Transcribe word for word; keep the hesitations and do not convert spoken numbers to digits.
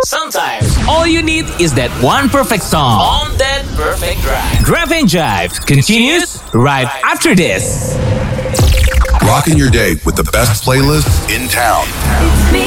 Sometimes all you need is that one perfect song on that perfect drive. Drive and Jive continues right after this. Rocking your day with the best playlist in town.